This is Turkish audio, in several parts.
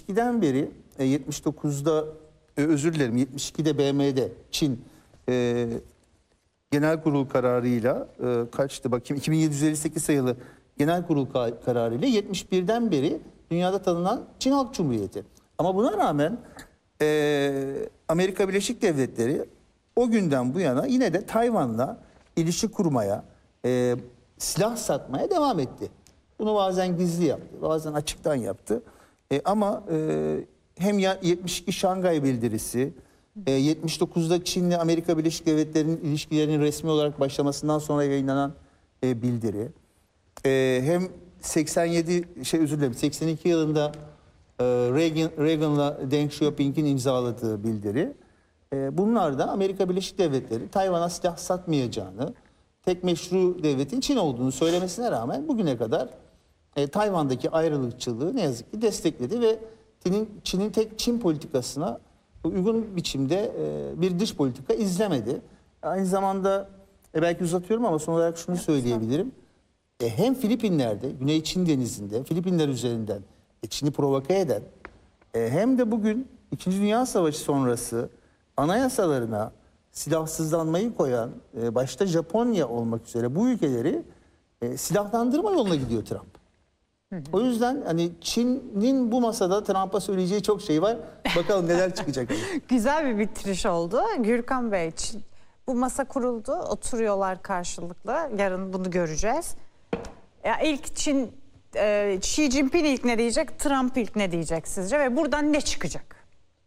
72'den beri 79'da özür dilerim 72'de BM'de Çin genel kurul kararıyla kaçtı bakayım 2758 sayılı genel kurul kararıyla 71'den beri dünyada tanınan Çin Halk Cumhuriyeti. Ama buna rağmen Amerika Birleşik Devletleri o günden bu yana yine de Tayvan'la ilişki kurmaya, silah satmaya devam etti. Bunu bazen gizli yaptı, bazen açıktan yaptı. Ama hem 72 Şangay Bildirisi, 79'da Çin'le Amerika Birleşik Devletleri'nin ilişkilerinin resmi olarak başlamasından sonra yayınlanan bildiri, hem 82 yılında Reagan'la Deng Xiaoping'in imzaladığı bildiri. Bunlar da Amerika Birleşik Devletleri Tayvan'a silah satmayacağını, tek meşru devletin Çin olduğunu söylemesine rağmen bugüne kadar Tayvan'daki ayrılıkçılığı ne yazık ki destekledi ve Çin'in tek Çin politikasına uygun biçimde bir dış politika izlemedi. Aynı zamanda belki uzatıyorum ama son olarak şunu söyleyebilirim. Hem Filipinler'de, Güney Çin Denizi'nde, Filipinler üzerinden Çin'i provoke eden hem de bugün 2. Dünya Savaşı sonrası anayasalarına silahsızlanmayı koyan başta Japonya olmak üzere bu ülkeleri silahlandırma yoluna gidiyor Trump. O yüzden hani Çin'in bu masada Trump'a söyleyeceği çok şey var. Bakalım neler çıkacak. Güzel bir bitiriş oldu. Gürkan Bey, bu masa kuruldu. Oturuyorlar karşılıklı. Yarın bunu göreceğiz. Ya ilk Xi Jinping ilk ne diyecek? Trump ilk ne diyecek sizce? Ve buradan ne çıkacak?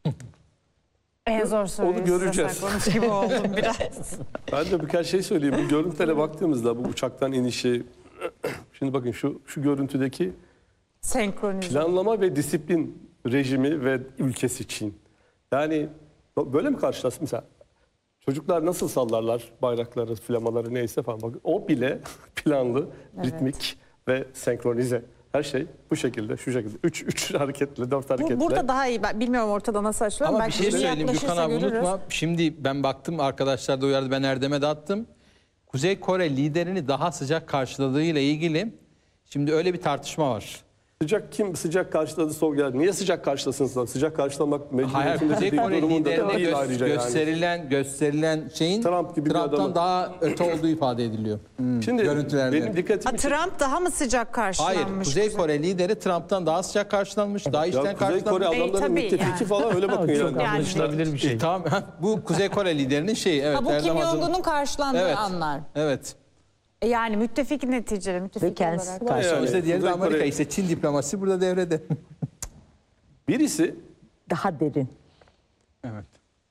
En zor soruyu onu göreceğiz. saklamış gibi oldum biraz. Ben de birkaç şey söyleyeyim. Bu görüntülere baktığımızda bu uçaktan inişi, şimdi bakın şu görüntüdeki Senkronize. planlama ve disiplin rejimi ve ülkesi Çin. Yani böyle mi karşılasın mesela? Çocuklar nasıl sallarlar bayrakları, flamaları neyse falan. Bakın o bile planlı, ritmik ve senkronize. Her şey bu şekilde, şu şekilde. 3 hareketle, 4 hareketle. Burada daha iyi. Ben bilmiyorum ortada nasıl açılıyor. Ama bir şey söyleyeyim Gürkan abi, unutma. Şimdi ben baktım, arkadaşlar da uyardı, ben Erdem'e de attım. Kuzey Kore liderini daha sıcak karşıladığıyla ilgili şimdi öyle bir tartışma var. Kim sıcak karşıladı, soğuk geldi. Niye sıcak karşılasın? Sıcak karşılamak Hayır, mecburiyetinde Kuzey değil, Kore durumunda liderine değil ayrıca gösterilen şeyin Trump gibi bir Trump'tan adamın. daha öte olduğu ifade ediliyor. Şimdi görüntülerde. benim dikkatimi Trump daha mı sıcak karşılanmış? Hayır, Kuzey Kore lideri Trump'tan daha sıcak karşılanmış, daha içten Kuzey Kore karşılanmış. adamların tabii müttefiki yani. falan öyle bakın Çok yani. anlaşılabilir bir şey. Tamam, bu Kuzey Kore liderinin şeyi. Evet, Ha, bu Kim Erdem Hazır- Jong-un'un karşılandığı Evet. anlar. Evet. Yani müttefik neticede, müttefik kendisi olarak. karşı- Yani İşte diğeri de Kuzey Amerika, Kore- işte Çin diplomasisi burada devrede. Birisi Daha derin. Evet.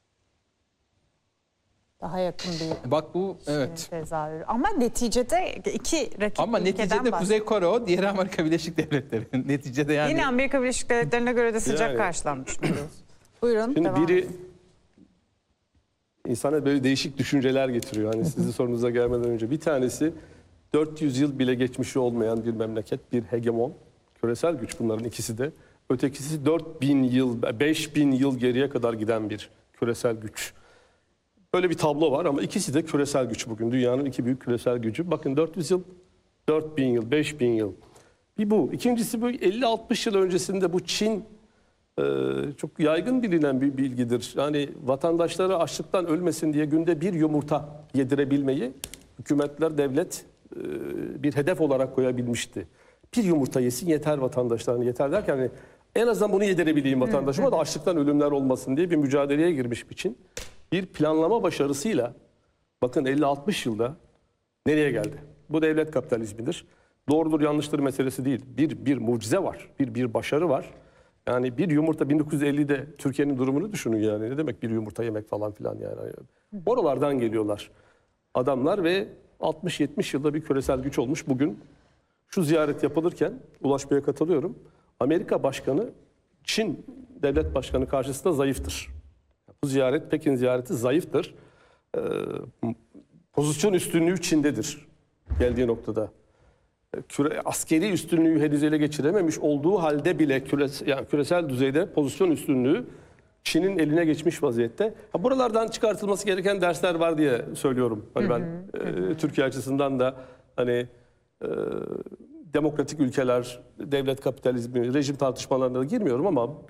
Daha yakın bir Bak bu, evet. tezahürü. Ama neticede iki rakip Ama ülkeden neticede bahsediyoruz. Kuzey Kore o, diğeri Amerika Birleşik Devletleri. Neticede yani. Yine Amerika Birleşik Devletleri'ne göre de sıcak Yani. karşılanmış mı diyoruz? Buyurun, şimdi devam biri edin. insana böyle değişik düşünceler getiriyor. Hani sizin sorunuza gelmeden önce bir tanesi 400 yıl bile geçmişi olmayan bir memleket, bir hegemon, küresel güç bunların ikisi de. Ötekisi 4000 yıl, 5000 yıl geriye kadar giden bir küresel güç. Böyle bir tablo var ama ikisi de küresel güç bugün. Dünyanın iki büyük küresel gücü. Bakın 400 yıl, 4000 yıl, 5000 yıl. Bir bu. İkincisi bu 50-60 yıl öncesinde bu Çin çok yaygın bilinen bir bilgidir. Yani vatandaşları açlıktan ölmesin diye günde bir yumurta yedirebilmeyi hükümetler, devlet bir hedef olarak koyabilmişti. Bir yumurta yesin yeter vatandaşlarına, yeter derken hani en azından bunu yedirebileyim vatandaşıma da açlıktan ölümler olmasın diye bir mücadeleye girmiş bir Çin. Bir planlama başarısıyla bakın 50-60 yılda nereye geldi? Bu devlet kapitalizmidir. Doğrudur yanlıştır meselesi değil. Bir mucize var. Bir başarı var. Yani bir yumurta 1950'de Türkiye'nin durumunu düşünün yani. Ne demek bir yumurta yemek falan filan yani. Oralardan geliyorlar adamlar ve 60-70 yılda bir küresel güç olmuş. Bugün şu ziyaret yapılırken Ulaş Bey'e katılıyorum. Amerika Başkanı Çin Devlet Başkanı karşısında zayıftır. Bu ziyaret, Pekin ziyareti zayıftır. Pozisyon üstünlüğü Çin'dedir geldiği noktada. Askeri üstünlüğü henüz ele geçirememiş olduğu halde bile küresel düzeyde pozisyon üstünlüğü Çin'in eline geçmiş vaziyette. Buralardan çıkartılması gereken dersler var diye söylüyorum. Hani ben Türkiye açısından da hani demokratik ülkeler, devlet kapitalizmi, rejim tartışmalarına da girmiyorum ama